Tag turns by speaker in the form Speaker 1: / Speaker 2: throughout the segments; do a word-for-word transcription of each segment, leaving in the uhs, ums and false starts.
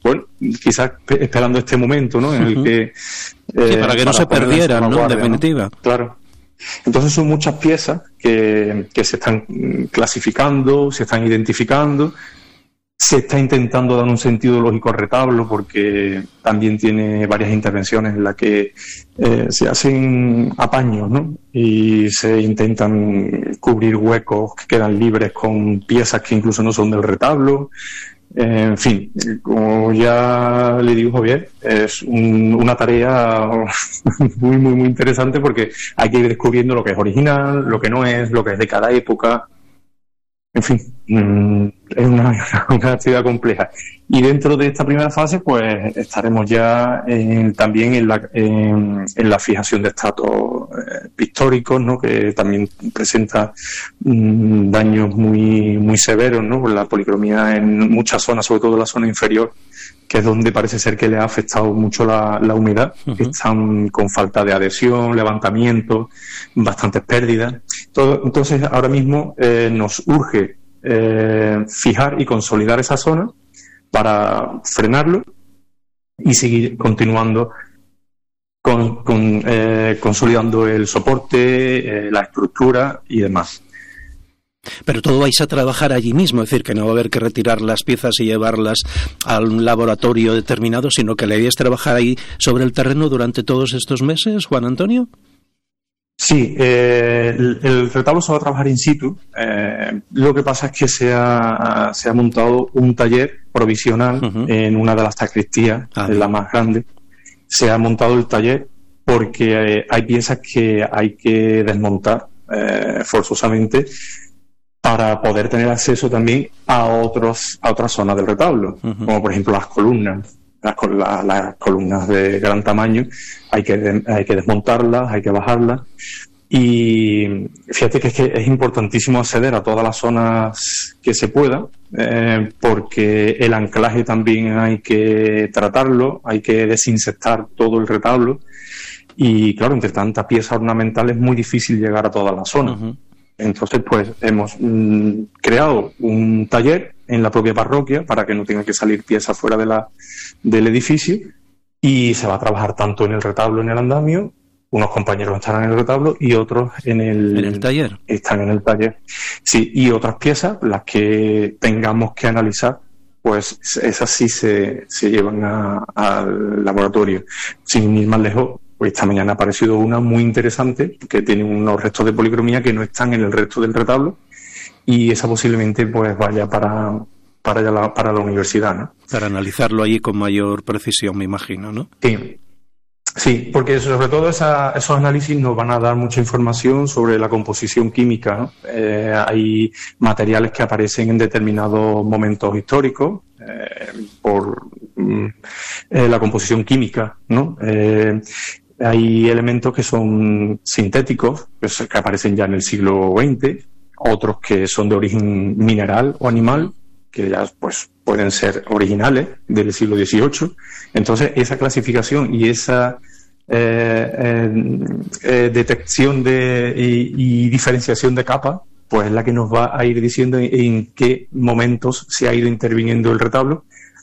Speaker 1: bueno, quizás esperando este momento, ¿no? En el que... Eh,
Speaker 2: sí, para que no se perdieran, ¿no? En definitiva.
Speaker 1: ¿no? Claro. Entonces son muchas piezas que, que se están clasificando, se están identificando, se está intentando dar un sentido lógico al retablo porque también tiene varias intervenciones en las que eh, se hacen apaños, ¿no? Y se intentan cubrir huecos que quedan libres con piezas que incluso no son del retablo. En fin, como ya le digo, Javier, es un, una tarea muy, muy, muy interesante porque hay que ir descubriendo lo que es original, lo que no es, lo que es de cada época. En fin, es una, una actividad compleja. Y dentro de esta primera fase, pues estaremos ya en, también en la, en, en la fijación de estratos eh, pictóricos, ¿no? Que también presenta mmm, daños muy muy severos, ¿no? Por la policromía en muchas zonas, sobre todo la zona inferior, que es donde parece ser que le ha afectado mucho la, la humedad. Uh-huh. Están con falta de adhesión, levantamiento, bastantes pérdidas. Todo, entonces, ahora mismo eh, nos urge eh, fijar y consolidar esa zona para frenarlo y seguir continuando con, con eh, consolidando el soporte, eh, la estructura y demás.
Speaker 2: Pero todo vais a trabajar allí mismo, es decir, que no va a haber que retirar las piezas y llevarlas a un laboratorio determinado, sino que la idea es trabajar ahí sobre el terreno durante todos estos meses, Juan Antonio.
Speaker 1: Sí, eh, el, el retablo se va a trabajar in situ. Eh, lo que pasa es que se ha, se ha montado un taller provisional uh-huh. en una de las sacristías, ah, en la más grande. Se ha montado el taller porque eh, hay piezas que hay que desmontar eh, forzosamente para poder tener acceso también a otros a otras zonas del retablo, uh-huh. como por ejemplo las columnas. Las, las, las columnas de gran tamaño hay que, hay que desmontarlas, hay que bajarlas. Y fíjate que es, que es importantísimo acceder a todas las zonas que se pueda, eh, porque el anclaje también hay que tratarlo, hay que desinsectar todo el retablo. Y claro, entre tanta pieza ornamental es muy difícil llegar a toda la zona. Uh-huh. Entonces, pues hemos mm, creado un taller en la propia parroquia para que no tenga que salir piezas fuera de la, del edificio, y se va a trabajar tanto en el retablo, en el andamio, unos compañeros estarán en el retablo y otros en el,
Speaker 2: ¿En el taller?
Speaker 1: Están en el taller. Sí, y otras piezas, las que tengamos que analizar, pues esas sí se, se llevan a, al laboratorio. Sin ir más lejos, pues esta mañana ha aparecido una muy interesante que tiene unos restos de policromía que no están en el resto del retablo, y esa posiblemente pues vaya para para la, para la universidad, ¿no?
Speaker 2: Para analizarlo allí con mayor precisión, me imagino, ¿no?
Speaker 1: Sí, sí, porque sobre todo esa, esos análisis nos van a dar mucha información sobre la composición química, ¿no? Eh, hay materiales que aparecen en determinados momentos históricos eh, por mm, eh, la composición química, ¿no? Eh, hay elementos que son sintéticos, pues, que aparecen ya en el siglo veinte, otros que son de origen mineral o animal, que ya pues pueden ser originales del siglo dieciocho. Entonces, esa clasificación y esa eh, eh, eh, detección de, y, y diferenciación de capas, pues es la que nos va a ir diciendo en, en qué momentos se ha ido interviniendo el retablo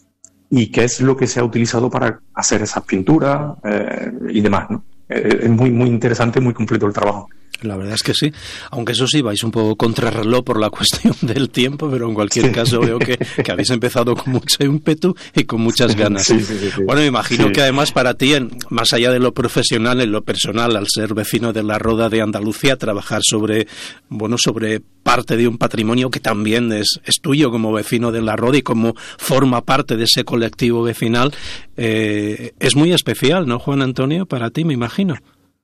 Speaker 1: y qué es lo que se ha utilizado para hacer esas pinturas eh, y demás, ¿no? Eh, es muy, muy interesante, muy completo el trabajo.
Speaker 2: La verdad es que sí, aunque eso sí, vais un poco contrarreloj por la cuestión del tiempo, pero en cualquier sí. caso veo que, que habéis empezado con mucho ímpetu y con muchas ganas.
Speaker 1: Sí, sí, sí, sí.
Speaker 2: Bueno, me imagino
Speaker 1: sí.
Speaker 2: que además para ti, en, más allá de lo profesional, en lo personal, al ser vecino de la Roda de Andalucía, trabajar sobre, bueno, sobre parte de un patrimonio que también es, es tuyo como vecino de la Roda y como forma parte de ese colectivo vecinal, eh, es muy especial, ¿no, Juan Antonio? Para ti, me imagino.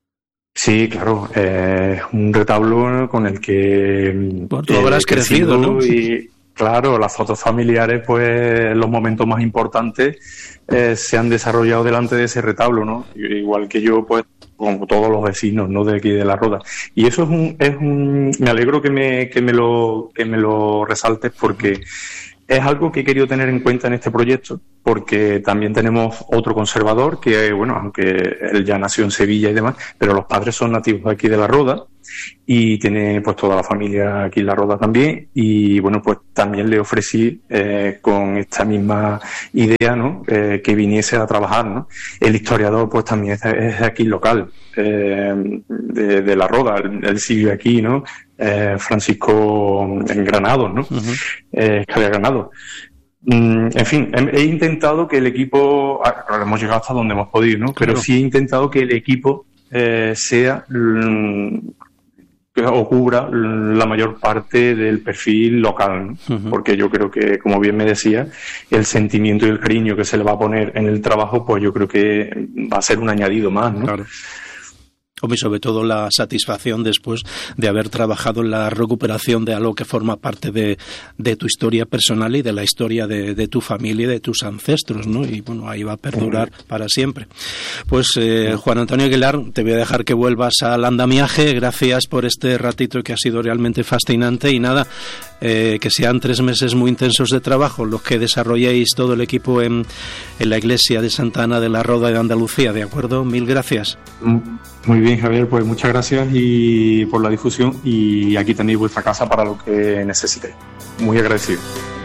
Speaker 1: Sí, claro, eh, un retablo con el que
Speaker 2: bueno, tú habrás eh, crecido, ¿no?
Speaker 1: Y claro, las fotos familiares, pues los momentos más importantes eh, se han desarrollado delante de ese retablo, ¿no? Igual que yo, pues, como todos los vecinos, ¿no? De aquí de la Roda. Y eso es un, es un, me alegro que me, que me lo, que me lo resaltes porque es algo que he querido tener en cuenta en este proyecto, porque también tenemos otro conservador que, bueno, aunque él ya nació en Sevilla y demás, pero los padres son nativos de aquí de La Roda y tiene pues toda la familia aquí en La Roda también, y bueno, pues también le ofrecí eh, con esta misma idea, ¿no? Eh, que viniese a trabajar, ¿no? El historiador pues también es, es aquí local, eh, de, de La Roda, él, él sigue aquí, ¿no? Eh, Francisco en Granados, ¿no? Uh-huh. Eh, Javier Granados. Mm, en fin, he, he intentado que el equipo, ah, claro, hemos llegado hasta donde hemos podido, ¿no? Pero claro, sí he intentado que el equipo eh, sea mm, o cubra la mayor parte del perfil local, ¿no? Uh-huh. Porque yo creo que, como bien me decía, el sentimiento y el cariño que se le va a poner en el trabajo, pues yo creo que va a ser un añadido más, ¿no?
Speaker 2: Claro. Y sobre todo la satisfacción después de haber trabajado en la recuperación de algo que forma parte de, de tu historia personal y de la historia de, de tu familia y de tus ancestros, ¿no? Y bueno, ahí va a perdurar para siempre. Pues eh, Juan Antonio Aguilar, te voy a dejar que vuelvas al andamiaje. Gracias por este ratito que ha sido realmente fascinante, y nada, eh, que sean tres meses muy intensos de trabajo los que desarrolléis todo el equipo en, en la iglesia de Santa Ana de la Roda de Andalucía, ¿de acuerdo? Mil gracias.
Speaker 1: Muy bien, Javier, pues muchas gracias y por la difusión, y aquí tenéis vuestra casa para lo que necesitéis. Muy agradecido.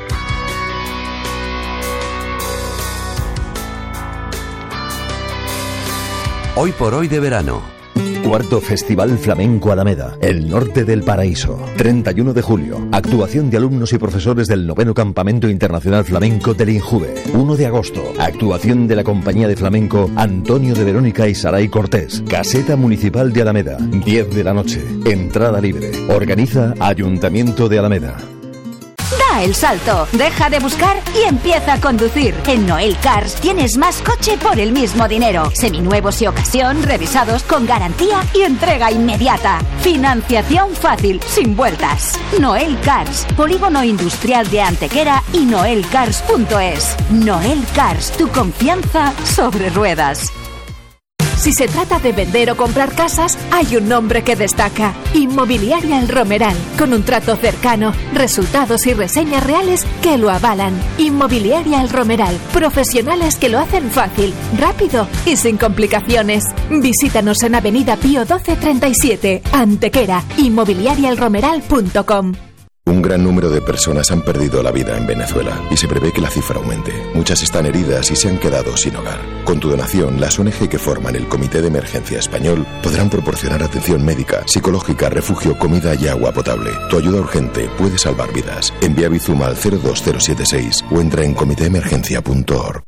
Speaker 3: Hoy por hoy de verano. Cuarto Festival Flamenco Alameda, el norte del paraíso. treinta y uno de julio, actuación de alumnos y profesores del noveno Campamento Internacional Flamenco del INJUVE. uno de agosto, actuación de la compañía de flamenco Antonio de Verónica y Saray Cortés. Caseta Municipal de Alameda, diez de la noche, entrada libre. Organiza Ayuntamiento de Alameda.
Speaker 4: Da el salto, deja de buscar y empieza a conducir. En Noel Cars tienes más coche por el mismo dinero. Seminuevos y ocasión, revisados con garantía y entrega inmediata. Financiación fácil, sin vueltas. Noel Cars, Polígono Industrial de Antequera y noel cars punto es. Noel Cars, tu confianza sobre ruedas. Si se trata de vender o comprar casas, hay un nombre que destaca: Inmobiliaria El Romeral, con un trato cercano, resultados y reseñas reales que lo avalan. Inmobiliaria El Romeral, profesionales que lo hacen fácil, rápido y sin complicaciones. Visítanos en Avenida Pío doce treinta y siete, Antequera, inmobiliaria el romeral punto com.
Speaker 5: Un gran número de personas han perdido la vida en Venezuela y se prevé que la cifra aumente. Muchas están heridas y se han quedado sin hogar. Con tu donación, las O N G que forman el Comité de Emergencia Español podrán proporcionar atención médica, psicológica, refugio, comida y agua potable. Tu ayuda urgente puede salvar vidas. Envía Bizum al cero dos cero siete seis o entra en comité emergencia punto org.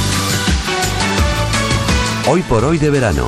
Speaker 3: Hoy por hoy de verano.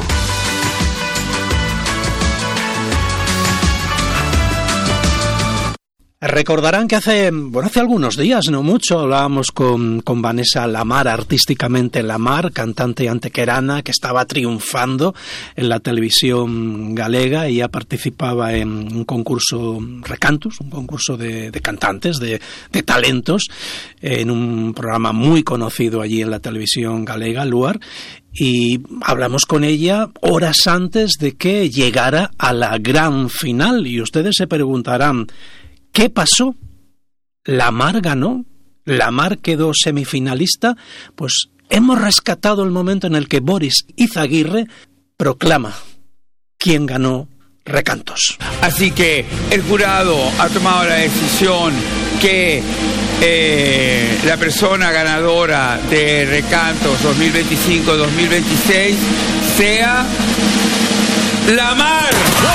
Speaker 2: Recordarán que hace, bueno, hace algunos días, no mucho, hablábamos con, con Vanessa Lamar, artísticamente Lamar, cantante antequerana que estaba triunfando en la televisión galega. Ella participaba en un concurso Recantus, un concurso de, de cantantes, de, de talentos, en un programa muy conocido allí en la televisión galega, Luar. Y hablamos con ella horas antes de que llegara a la gran final. Y ustedes se preguntarán, ¿qué pasó? ¿Lamar ganó? ¿Lamar quedó semifinalista? Pues hemos rescatado el momento en el que Boris Izaguirre proclama quién ganó Recantos.
Speaker 6: Así que el jurado ha tomado la decisión que eh, la persona ganadora de Recantos dos mil veinticinco dos mil veintiséis sea Lamar.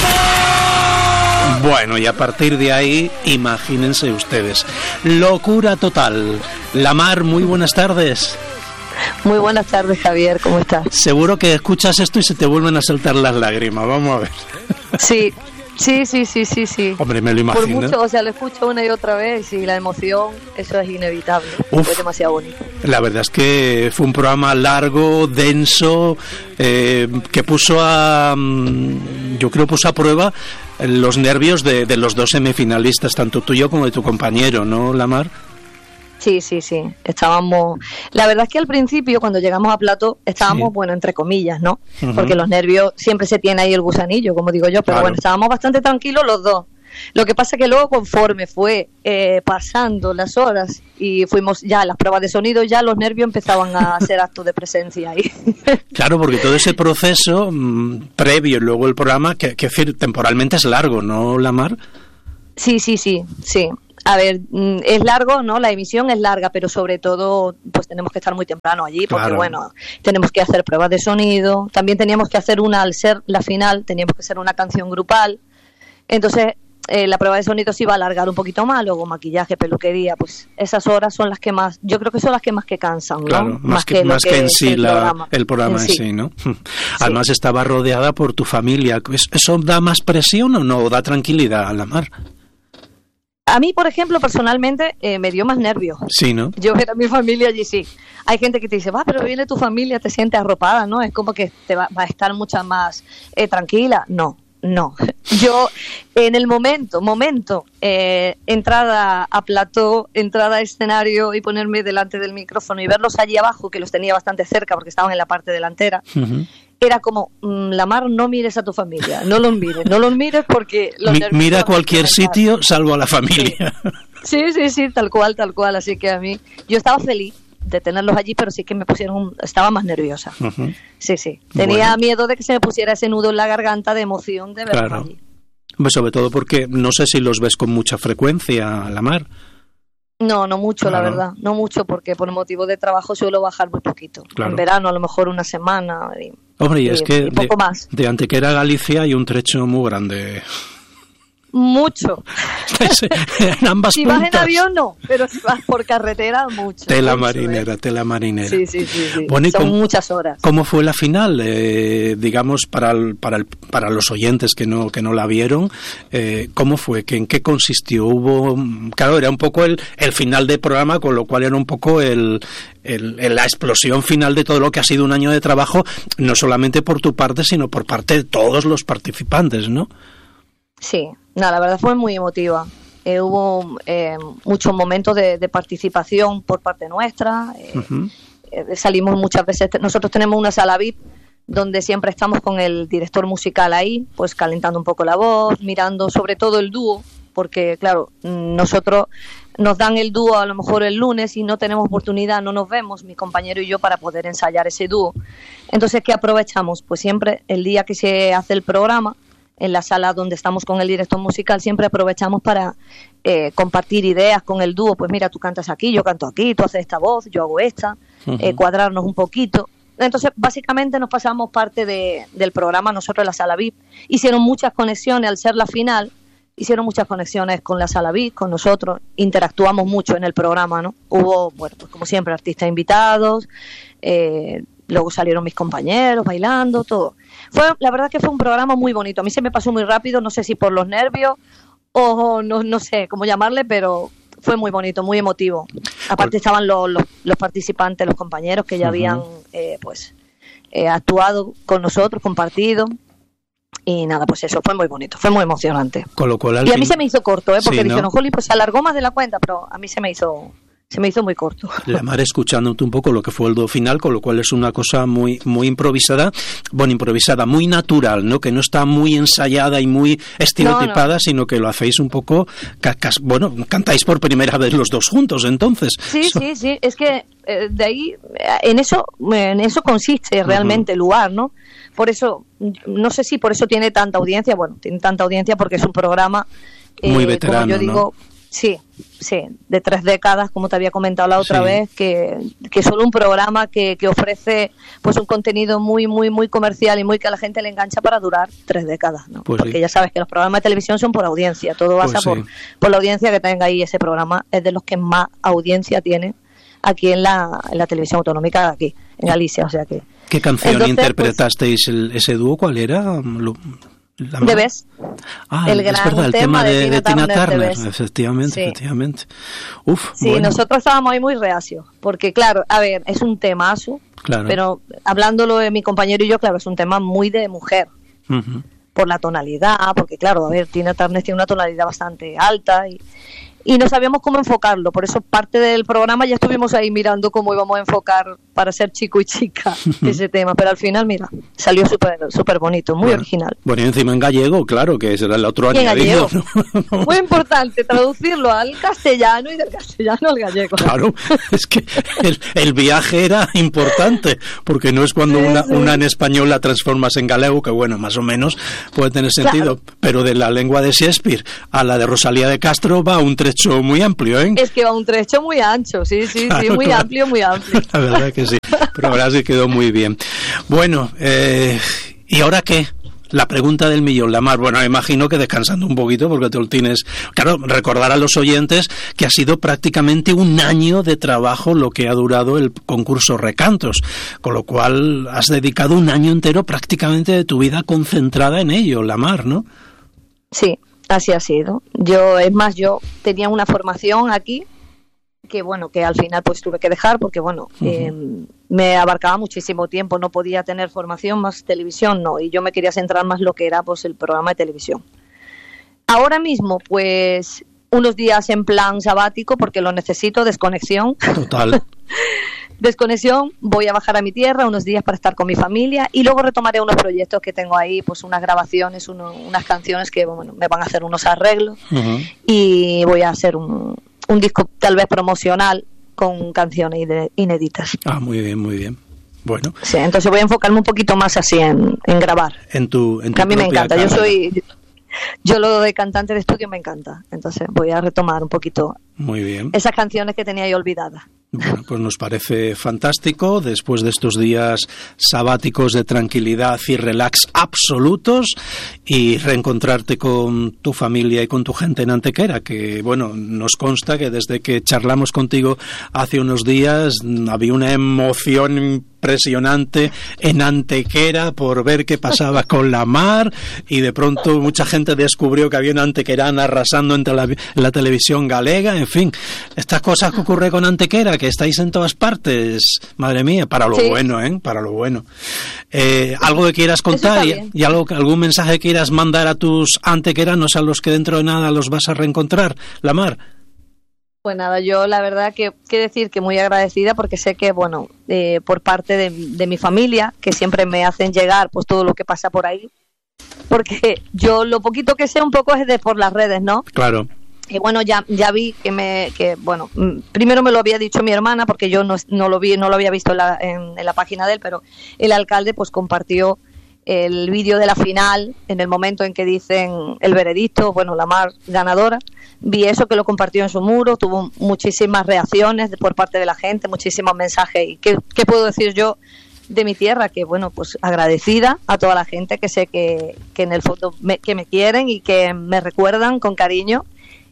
Speaker 2: Bueno, y a partir de ahí, imagínense ustedes. Locura total. Lamar, muy buenas tardes.
Speaker 7: Muy buenas tardes, Javier, ¿cómo estás?
Speaker 2: Seguro que escuchas esto y se te vuelven a saltar las lágrimas, vamos a ver.
Speaker 7: Sí, sí, sí, sí, sí, sí.
Speaker 2: Hombre, me lo imagino.
Speaker 7: Por mucho, o sea, lo escucho una y otra vez y la emoción, eso es inevitable. Uf, fue demasiado bonito.
Speaker 2: La verdad es que fue un programa largo, denso, eh, que puso a, yo creo puso a prueba los nervios de, de los dos semifinalistas, tanto tuyo como de tu compañero, ¿no, Lamar?
Speaker 7: Sí, sí, sí, estábamos... La verdad es que al principio, cuando llegamos a plató, estábamos, sí. bueno, entre comillas, ¿no? Uh-huh. Porque los nervios, siempre se tiene ahí el gusanillo, como digo yo, pero claro. Bueno, estábamos bastante tranquilos los dos. Lo que pasa que luego, conforme fue eh, pasando las horas y fuimos ya a las pruebas de sonido, ya los nervios empezaban a hacer acto de presencia ahí.
Speaker 2: Claro, porque todo ese proceso mmm, previo y luego el programa, que, que decir, temporalmente es largo, ¿no, Lamar?
Speaker 7: Sí, sí, sí, sí. A ver, es largo, ¿no? La emisión es larga, pero sobre todo, pues tenemos que estar muy temprano allí, porque claro, bueno, tenemos que hacer pruebas de sonido. También teníamos que hacer una, al ser la final, teníamos que hacer una canción grupal. Entonces, eh, la prueba de sonido se iba a alargar un poquito más, luego maquillaje, peluquería, pues esas horas son las que más, yo creo que son las que más que cansan, ¿no?
Speaker 2: Claro, más, más que, que más que, que en sí el, la, programa. el programa en sí, en sí ¿no? Sí. Además estaba rodeada por tu familia. ¿Eso da más presión o no? ¿O da tranquilidad a Lamar?
Speaker 7: A mí, por ejemplo, personalmente, eh, me dio más nervios.
Speaker 2: Sí, ¿no?
Speaker 7: Yo ver a mi familia allí, sí. Hay gente que te dice, va, pero viene tu familia, te sientes arropada, ¿no? Es como que te va, va a estar mucha más eh, tranquila. No, no. Yo, en el momento, momento, eh, entrada a plató, entrada a escenario y ponerme delante del micrófono y verlos allí abajo, que los tenía bastante cerca porque estaban en la parte delantera, uh-huh. Era como, mmm, Lamar, no mires a tu familia, no los mires, no los mires porque... Los
Speaker 2: Mi, mira cualquier sitio salvo a la familia.
Speaker 7: Sí. sí, sí, sí, tal cual, tal cual, así que a mí, yo estaba feliz de tenerlos allí, pero sí que me pusieron, estaba más nerviosa. Uh-huh. Sí, sí, tenía bueno. miedo de que se me pusiera ese nudo en la garganta de emoción de verlos
Speaker 2: claro.
Speaker 7: allí.
Speaker 2: Pues sobre todo porque no sé si los ves con mucha frecuencia, Lamar.
Speaker 7: No, no mucho, claro. La verdad, no mucho, porque por motivo de trabajo suelo bajar muy poquito. Claro. En verano a lo mejor una semana y,
Speaker 2: Hombre, y,
Speaker 7: y
Speaker 2: es que
Speaker 7: y poco
Speaker 2: de,
Speaker 7: más.
Speaker 2: de Antequera a Galicia hay un trecho muy grande.
Speaker 7: Mucho.
Speaker 2: En ambas
Speaker 7: si
Speaker 2: puntas.
Speaker 7: vas en avión no, pero si vas por carretera mucho.
Speaker 2: Tela
Speaker 7: mucho,
Speaker 2: marinera,
Speaker 7: ¿eh?
Speaker 2: tela marinera.
Speaker 7: Sí, sí, sí, sí.
Speaker 2: Bueno, ¿y
Speaker 7: son
Speaker 2: cómo,
Speaker 7: muchas horas.
Speaker 2: ¿Cómo fue la final? Eh, digamos para el, para el, para los oyentes que no que no la vieron, eh, ¿cómo fue? ¿En qué consistió? Hubo, claro, era un poco el, el final del programa, con lo cual era un poco el, el, el la explosión final de todo lo que ha sido un año de trabajo, no solamente por tu parte, sino por parte de todos los participantes, ¿no?
Speaker 7: Sí, no, la verdad fue muy emotiva. Eh, hubo eh, muchos momentos de, de participación por parte nuestra. Eh, uh-huh. eh, salimos muchas veces. Nosotros tenemos una sala V I P donde siempre estamos con el director musical ahí, pues calentando un poco la voz, mirando sobre todo el dúo, porque claro, nosotros nos dan el dúo a lo mejor el lunes y no tenemos oportunidad, no nos vemos, mi compañero y yo, para poder ensayar ese dúo. Entonces, ¿qué aprovechamos? Pues siempre el día que se hace el programa, en la sala donde estamos con el director musical, siempre aprovechamos para eh, compartir ideas con el dúo. Pues mira, tú cantas aquí, yo canto aquí, tú haces esta voz, yo hago esta, uh-huh. eh, cuadrarnos un poquito. Entonces, básicamente nos pasamos parte de, del programa nosotros en la sala V I P. Hicieron muchas conexiones, al ser la final, hicieron muchas conexiones con la sala V I P, con nosotros, interactuamos mucho en el programa, ¿no? Hubo, bueno, pues como siempre, artistas invitados, eh, luego salieron mis compañeros bailando, todo. Fue, la verdad que fue un programa muy bonito. A mí se me pasó muy rápido, no sé si por los nervios o no, no sé cómo llamarle, pero fue muy bonito, muy emotivo. Aparte estaban los, los, los participantes, los compañeros que ya uh-huh. habían eh, pues eh, actuado con nosotros, compartido. Y nada, pues eso, fue muy bonito, fue muy emocionante.
Speaker 2: Con lo cual,
Speaker 7: y a mí fin... se me hizo corto, ¿eh? Porque sí, dijeron,
Speaker 2: ¿no?
Speaker 7: Joli, pues se alargó más de la cuenta, pero a mí se me hizo... Se me hizo muy corto.
Speaker 2: Lamar escuchándote un poco lo que fue el dúo final, con lo cual es una cosa muy muy improvisada, bueno, improvisada, muy natural, ¿no? Que no está muy ensayada y muy estereotipada, no, no. sino que lo hacéis un poco, cascas, bueno, cantáis por primera vez los dos juntos, entonces.
Speaker 7: Sí, so... sí, sí, es que eh, de ahí, en eso en eso consiste realmente uh-huh. el lugar, ¿no? Por eso, no sé si por eso tiene tanta audiencia, bueno, tiene tanta audiencia porque es un programa, eh,
Speaker 2: muy veterano,
Speaker 7: como yo digo,
Speaker 2: ¿no?
Speaker 7: Sí, sí, de tres décadas, como te había comentado la otra sí. vez, que, que solo un programa que, que ofrece pues un contenido muy, muy, muy comercial y muy que a la gente le engancha para durar tres décadas, ¿no? Pues porque sí. ya sabes que los programas de televisión son por audiencia, todo pasa pues por, sí. por la audiencia que tenga ahí ese programa, es de los que más audiencia tiene aquí en la, en la televisión autonómica de aquí, en Galicia, o sea que...
Speaker 2: ¿Qué canción Entonces, interpretasteis pues, el, ese dúo? ¿Cuál era? Lo...
Speaker 7: The Best.
Speaker 2: Ah,
Speaker 7: el
Speaker 2: es
Speaker 7: gran
Speaker 2: verdad, el tema, tema de, de, de Tina Turner, Turner efectivamente, sí. efectivamente. Uf,
Speaker 7: sí,
Speaker 2: bueno.
Speaker 7: Nosotros estábamos ahí muy reacios, porque claro, a ver, es un temazo, claro. pero hablándolo de mi compañero y yo, claro, es un tema muy de mujer, uh-huh. por la tonalidad, porque claro, a ver, Tina Turner tiene una tonalidad bastante alta y, y no sabíamos cómo enfocarlo. Por eso parte del programa ya estuvimos ahí mirando cómo íbamos a enfocar para ser chico y chica ese tema, pero al final, mira, salió súper súper bonito, muy
Speaker 2: bueno,
Speaker 7: original.
Speaker 2: Bueno, y encima en gallego, claro, que será el otro añadido, ¿no?
Speaker 7: Muy importante traducirlo al castellano y del castellano al gallego.
Speaker 2: Claro, es que el, el viaje era importante, porque no es cuando sí, una, sí. una en español la transformas en galego, que bueno, más o menos puede tener sentido, claro. Pero de la lengua de Shakespeare a la de Rosalía de Castro va un trecho muy amplio, ¿eh?
Speaker 7: Es que va un trecho muy ancho, sí, sí, claro, sí, muy claro. amplio, muy amplio.
Speaker 2: La verdad que sí, pero ahora sí quedó muy bien. Bueno, eh, ¿y ahora qué? La pregunta del millón, Lamar. Bueno, me imagino que descansando un poquito porque tú tienes... Claro, recordar a los oyentes que ha sido prácticamente un año de trabajo lo que ha durado el concurso Recantos, con lo cual has dedicado un año entero prácticamente de tu vida concentrada en ello, Lamar, ¿no?
Speaker 7: Sí, así ha sido. Yo, es más, yo tenía una formación aquí que bueno, que al final pues tuve que dejar porque bueno, uh-huh. eh, me abarcaba muchísimo tiempo, no podía tener formación más televisión, no, y yo me quería centrar más lo que era pues el programa de televisión. Ahora mismo pues unos días en plan sabático porque lo necesito, desconexión.
Speaker 2: Total.
Speaker 7: Desconexión, voy a bajar a mi tierra unos días para estar con mi familia y luego retomaré unos proyectos que tengo ahí, pues unas grabaciones, uno, unas canciones que bueno, me van a hacer unos arreglos uh-huh. y voy a hacer un un disco tal vez promocional con canciones inéditas.
Speaker 2: Ah, muy bien, muy bien. Bueno.
Speaker 7: Sí, entonces voy a enfocarme un poquito más así en, en grabar.
Speaker 2: En tu, en tu
Speaker 7: que a mí me encanta.
Speaker 2: Cara.
Speaker 7: Yo soy, yo lo de cantante de estudio me encanta. Entonces voy a retomar un poquito.
Speaker 2: Muy bien.
Speaker 7: Esas canciones que tenía yo olvidadas.
Speaker 2: Bueno, pues nos parece fantástico después de estos días sabáticos de tranquilidad y relax absolutos y reencontrarte con tu familia y con tu gente en Antequera, que bueno, nos consta que desde que charlamos contigo hace unos días había una emoción impresionante en Antequera por ver qué pasaba con Lamar y de pronto mucha gente descubrió que había una antequerana arrasando entre la, la televisión galega, en fin, estas cosas que ocurre con Antequera, que estáis en todas partes, madre mía, para lo sí. bueno, ¿eh? Para lo bueno. Eh, algo que quieras contar y, y algo, algún mensaje que quieras mandar a tus antequeranos a los que dentro de nada los vas a reencontrar, Lamar.
Speaker 7: Pues nada, yo la verdad que quiero decir que muy agradecida porque sé que, bueno, eh, por parte de, de mi familia, que siempre me hacen llegar pues todo lo que pasa por ahí, porque yo lo poquito que sé un poco es de por las redes, ¿no?
Speaker 2: Claro.
Speaker 7: Y bueno, ya ya vi que me que bueno, primero me lo había dicho mi hermana porque yo no, no lo vi, no lo había visto en la, en, en la página de él, pero el alcalde pues compartió el vídeo de la final en el momento en que dicen el veredicto, bueno, Lamar ganadora. Vi eso, que lo compartió en su muro, tuvo muchísimas reacciones por parte de la gente, muchísimos mensajes. ¿Y qué, qué puedo decir yo de mi tierra? Que bueno, pues agradecida a toda la gente que sé que, que en el fondo me, que me quieren y que me recuerdan con cariño.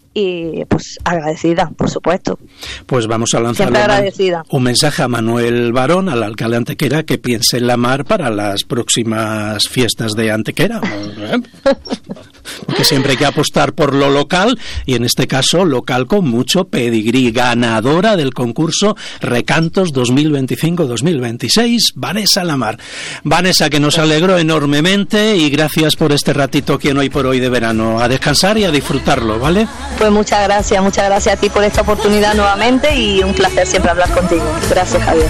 Speaker 7: Y pues agradecida, por supuesto.
Speaker 2: Pues vamos a lanzar un mensaje a Manuel Barón, al alcalde de Antequera, que piense en Lamar para las próximas fiestas de Antequera. Porque siempre hay que apostar por lo local, y en este caso local con mucho pedigrí. Ganadora del concurso Recantos dos mil veinticinco dos mil veintiséis, Vanessa Lamar. Vanessa, que nos alegró enormemente, y gracias por este ratito aquí en Hoy por Hoy de Verano. A descansar y a disfrutarlo, ¿vale?
Speaker 7: Pues muchas gracias, muchas gracias a ti por esta oportunidad nuevamente y un placer siempre hablar contigo. Gracias, Javier.